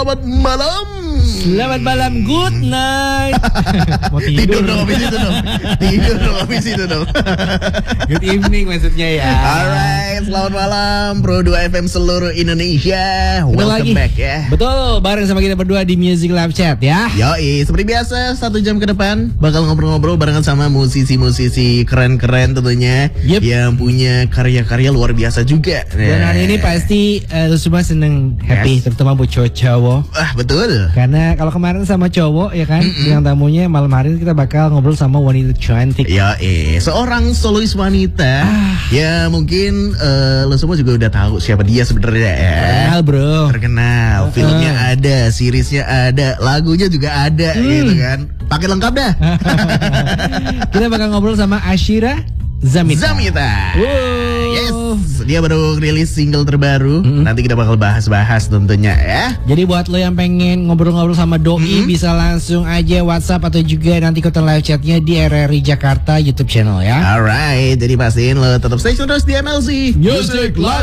selamat malam. Selamat malam, good night. Mau Tidur dong habis itu dong. Tidur dong habis itu dong. Good evening maksudnya ya. Alright, selamat malam Pro 2 FM seluruh Indonesia. Welcome back ya. Betul, bareng sama kita berdua di Music Live Chat ya. Yoi, seperti biasa 1 jam ke depan bakal ngobrol-ngobrol barengan sama musisi-musisi keren-keren tentunya. Yang punya karya-karya luar biasa juga. Dan hari ini pasti lu semua seneng, happy, terutama buat cowok. Betul. Karena kalau kemarin sama cowok ya kan, yang tamunya malam hari ini kita bakal ngobrol sama wanita cantik. Ya, seorang solois wanita. Ya mungkin lu semua juga udah tahu siapa dia sebenarnya ya. Terkenal bro. Terkenal. Filmnya ada, seriesnya ada, lagunya juga ada gitu kan. Pakai lengkap dah. Kita bakal ngobrol sama Ashira Zamita. Yes, dia baru rilis single terbaru. Nanti kita bakal bahas-bahas tentunya ya. Jadi buat lo yang pengen ngobrol-ngobrol sama Doi, bisa langsung aja WhatsApp atau juga nanti ikutan live chatnya di RRI Jakarta YouTube channel ya. Alright, jadi pastiin lo tetap stay tune terus di MLC Music Live